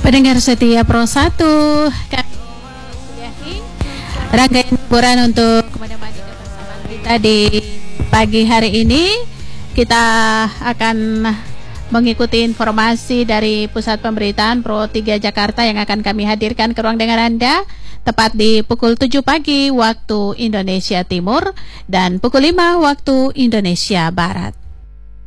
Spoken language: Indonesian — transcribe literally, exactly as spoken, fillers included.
Pendengar setia Pro satu, kami sudahi rangkaian hiburan untuk menemani kebersamaan kita di pagi hari ini. Kita akan mengikuti informasi dari Pusat Pemberitaan Pro tiga Jakarta yang akan kami hadirkan ke ruang dengar Anda tepat di pukul tujuh pagi waktu Indonesia Timur dan pukul lima waktu Indonesia Barat.